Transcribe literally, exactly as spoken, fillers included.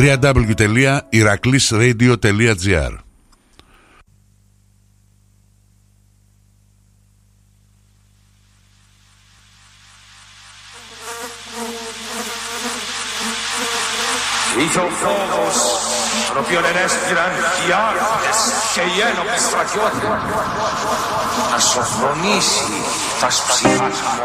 double-u double-u double-u τελεία ηρακλής ρέιντιο τελεία τζι άρ. Είχε ο φόβος, τον οποίον ενέστηραν οι άρχοντες και οι ένοπλοι στρατιώτες, να σοφρονήσει τα ψυχάς